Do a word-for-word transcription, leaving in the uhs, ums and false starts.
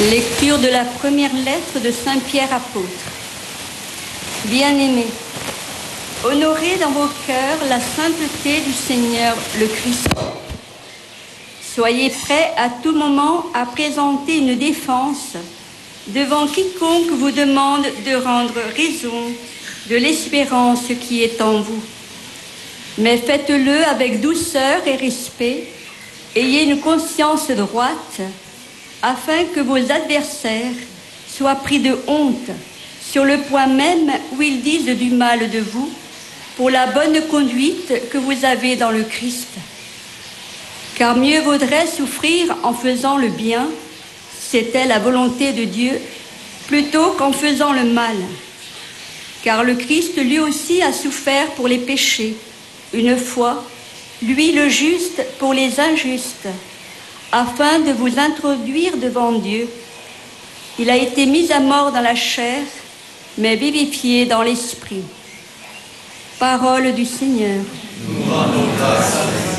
Lecture de la première lettre de Saint Pierre apôtre. Bien-aimés, honorez dans vos cœurs la sainteté du Seigneur le Christ. Soyez prêts à tout moment à présenter une défense devant quiconque vous demande de rendre raison de l'espérance qui est en vous. Mais faites-le avec douceur et respect, ayez une conscience droite, afin que vos adversaires soient pris de honte sur le point même où ils disent du mal de vous, pour la bonne conduite que vous avez dans le Christ. Car mieux vaudrait souffrir en faisant le bien, c'était la volonté de Dieu, plutôt qu'en faisant le mal. Car le Christ lui aussi a souffert pour les péchés, une fois, lui le juste pour les injustes, afin de vous introduire devant Dieu. Il a été mis à mort dans la chair, mais vivifié dans l'esprit. Parole du Seigneur. Nous rendons grâce à Dieu.